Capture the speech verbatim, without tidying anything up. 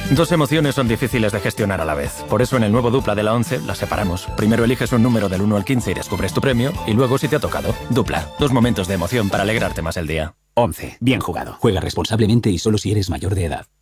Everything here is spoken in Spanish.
Dos emociones son difíciles de gestionar a la vez. Por eso en el nuevo Dupla de la once las separamos. Primero eliges un número del uno al quince y descubres tu premio. Y luego si te ha tocado. Dupla. Dos momentos de emoción para alegrarte más el día. once. Bien jugado. Juega responsablemente y solo si eres mayor de edad.